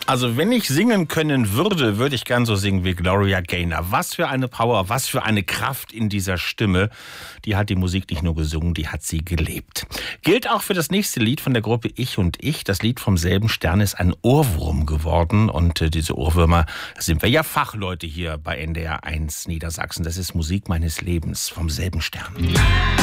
Also wenn ich singen können würde, würde ich gern so singen wie Gloria Gaynor. Was für eine Power, was für eine Kraft in dieser Stimme. Die hat die Musik nicht nur gesungen, die hat sie gelebt. Gilt auch für das nächste Lied von der Gruppe Ich und Ich. Das Lied vom selben Stern ist ein Ohrwurm geworden. Und diese Ohrwürmer, da sind wir ja Fachleute hier bei NDR 1 Niedersachsen. Das ist Musik meines Lebens vom selben Stern.